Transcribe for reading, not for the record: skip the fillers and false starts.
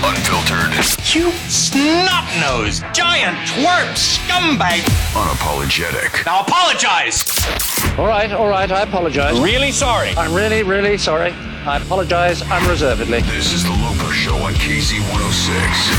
Unfiltered. You snot-nosed, giant twerp scumbag. Unapologetic. Now apologize. All right, I apologize. Really sorry. I'm really sorry. I apologize unreservedly. This is The Loper Show on KZ106.